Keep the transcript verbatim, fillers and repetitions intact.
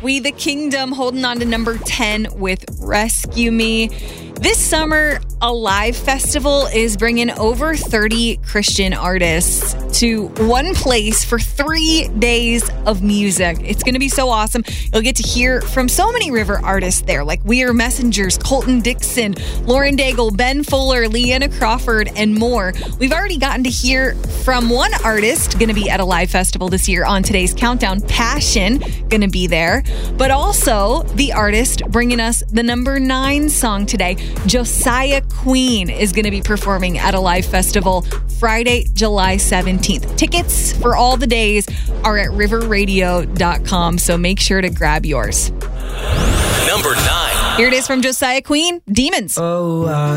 We the Kingdom holding on to number ten with Rescue Me. This summer, Alive Festival is bringing over thirty Christian artists to one place for three days of music. It's going to be so awesome. You'll get to hear from so many river artists there, like We Are Messengers, Colton Dixon, Lauren Daigle, Ben Fuller, Leanna Crawford, and more. We've already gotten to hear from one artist going to be at Alive Festival this year on today's countdown, Passion, going to be there. But also the artist bringing us the number nine song today, Josiah Queen, is going to be performing at Alive Festival Friday, July seventeenth. Tickets for all the days are at river radio dot com, so make sure to grab yours. Number nine. Here it is from Josiah Queen, Demons. Oh, uh